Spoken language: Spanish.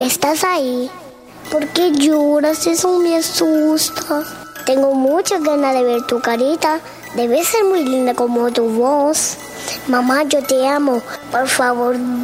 ¿Estás ahí? ¿Por qué lloras? Eso me asusta. Tengo muchas ganas de ver tu carita. Debe ser muy linda como tu voz. Mamá, yo te amo. Por favor,